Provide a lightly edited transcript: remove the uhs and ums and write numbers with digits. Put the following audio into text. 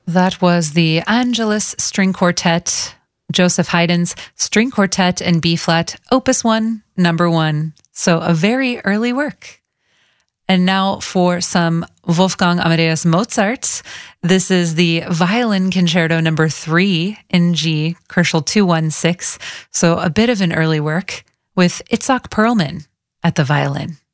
That was the Angelus String Quartet, Joseph Haydn's String Quartet in B-flat, Opus 1, number 1. So a very early work. And now for some Wolfgang Amadeus Mozart. This is the Violin Concerto number 3 in G, Koelschel 216. So a bit of an early work with Itzhak Perlman at the violin.